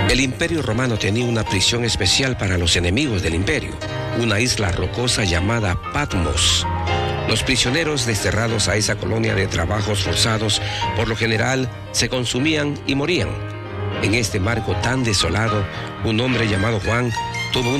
El Imperio Romano tenía una prisión especial para los enemigos del imperio, una isla rocosa llamada Patmos. Los prisioneros desterrados a esa colonia de trabajos forzados, por lo general, se consumían y morían. En este marco tan desolado, un hombre llamado Juan tuvo